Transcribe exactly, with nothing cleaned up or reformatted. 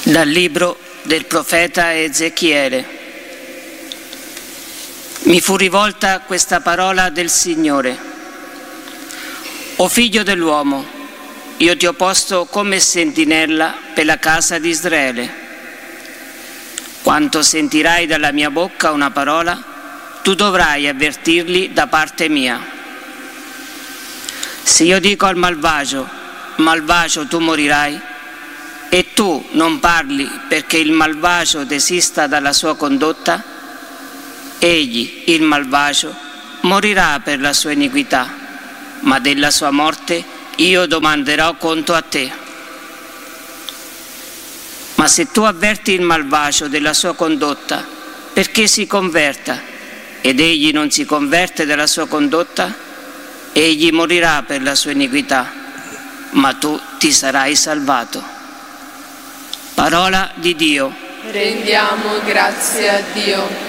Dal libro del profeta Ezechiele. Mi fu rivolta questa parola del Signore. O figlio dell'uomo, io ti ho posto come sentinella per la casa di Israele. Quando sentirai dalla mia bocca una parola, tu dovrai avvertirli da parte mia. Se io dico al malvagio, malvagio tu morirai, e tu non parli perché il malvagio desista dalla sua condotta, egli, il malvagio, morirà per la sua iniquità, ma della sua morte io domanderò conto a te. Ma se tu avverti il malvagio della sua condotta perché si converta, ed egli non si converte dalla sua condotta, egli morirà per la sua iniquità, ma tu ti sarai salvato. Parola di Dio. Rendiamo grazie a Dio.